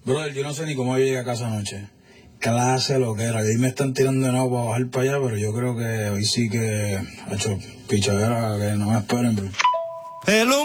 Brother, yo no sé ni cómo yo llegué a casa anoche. Clase lo que era. Y ahí me están tirando de nuevo para bajar para allá, pero yo creo que hoy sí que ha hecho pichadera que no me esperen, bro.